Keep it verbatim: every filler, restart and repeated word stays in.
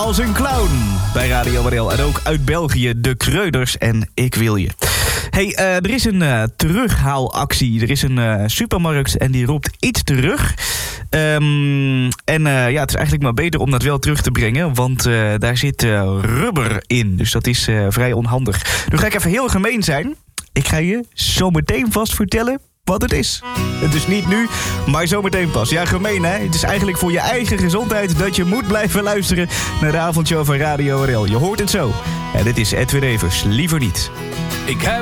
als een clown bij Radio Waddel. En ook uit België, de Kreuders en Ik Wil Je. Hey, uh, er is een uh, terughaalactie. Er is een uh, supermarkt en die roept iets terug. Um, en uh, ja, het is eigenlijk maar beter om dat wel terug te brengen. Want uh, daar zit uh, rubber in. Dus dat is uh, vrij onhandig. Nu ga ik even heel gemeen zijn. Ik ga je zo meteen vast vertellen wat het is. Dus niet nu, maar zometeen pas. Ja, gemeen hè? Het is eigenlijk voor je eigen gezondheid dat je moet blijven luisteren naar de avondshow van Radio R L. Je hoort het zo. En dit is Edwin Evers. Liever niet. Ik heb